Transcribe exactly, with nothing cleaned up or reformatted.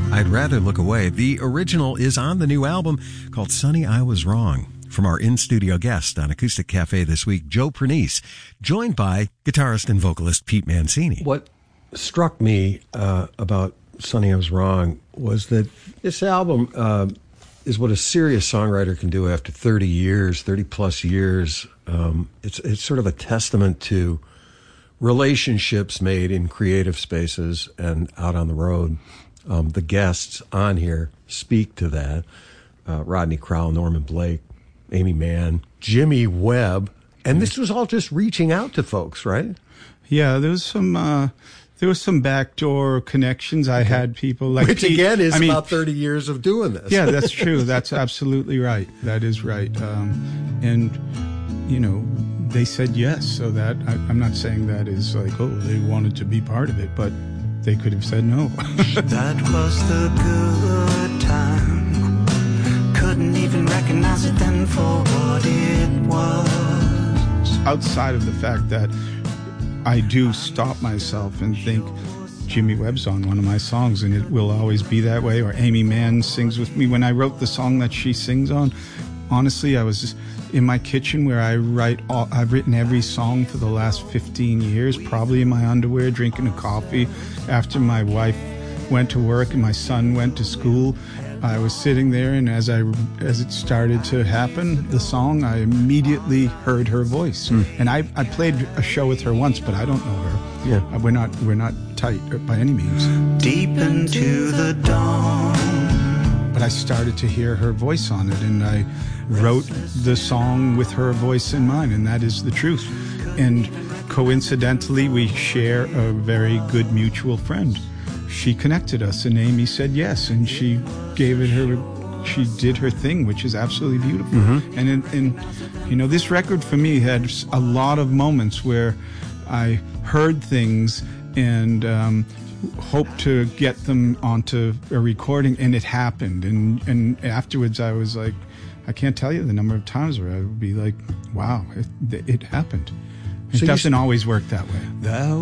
I'd Rather Look Away. The original is on the new album called Sonny, I Was Wrong. From our in-studio guest on Acoustic Cafe this week, Joe Pernice, joined by guitarist and vocalist Pete Mancini. What struck me uh, about Sonny, I Was Wrong was that this album uh, is what a serious songwriter can do after thirty years, thirty plus years. Um, it's, it's sort of a testament to relationships made in creative spaces and out on the road. Um, the guests on here speak to that. Uh, Rodney Crowell, Norman Blake, Amy Mann, Jimmy Webb. And this was all just reaching out to folks, right? Yeah, there was some uh, there was some backdoor connections. I okay. had people like Which, Pete, again, is I mean, about thirty years of doing this. Yeah, that's true. That's absolutely right. That is right. Um, and, you know, they said yes. So that, I, I'm not saying that is like, oh, they wanted to be part of it, but they could have said no. That was the good time. Couldn't even recognize it then for what it was. Outside of the fact that I do stop myself and think Jimmy Webb's on one of my songs and it will always be that way, or Amy Mann sings with me. When I wrote the song that she sings on, honestly, I was just in my kitchen where I write all, I've written every song for the last fifteen years, probably in my underwear, drinking a coffee after my wife went to work and my son went to school. I was sitting there, and as I as it started to happen, the song, I immediately heard her voice. Mm. And I, I played a show with her once, but I don't know her. Yeah. We're not we're not tight by any means. Deep into the dawn. But I started to hear her voice on it, and I wrote the song with her voice in mind, and that is the truth. And coincidentally, we share a very good mutual friend. She connected us, and Amy said yes, and she gave it her, she did her thing, which is absolutely beautiful. Mm-hmm. And, and, you know, this record for me had a lot of moments where I heard things and um, hoped to get them onto a recording, and it happened. And, and afterwards I was like, I can't tell you the number of times where I would be like, wow, it, it happened. It so doesn't always work that way. That